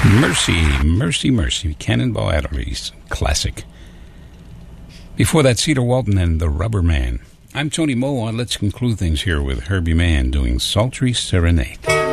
Mercy, Mercy, Mercy, Cannonball Adderley's classic. Before that, Cedar Walton and the Rubber Man. I'm Tony Moa. Let's conclude things here with Herbie Mann doing Sultry Serenade.